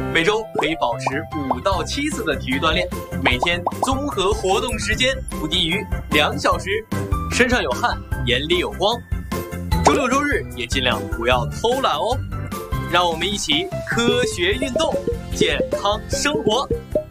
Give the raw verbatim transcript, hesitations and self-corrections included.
每周可以保持五到七次的体育锻炼，每天综合活动时间不低于两小时，身上有汗，眼里有光。周六周日也尽量不要偷懒哦。让我们一起科学运动，健康生活。